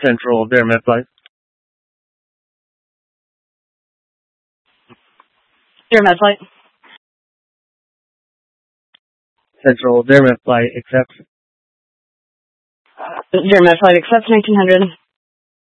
Central Dare Med Flight. Dare Med Flight. Central Dare Med Flight accepts. Dare Med Flight accepts 1900.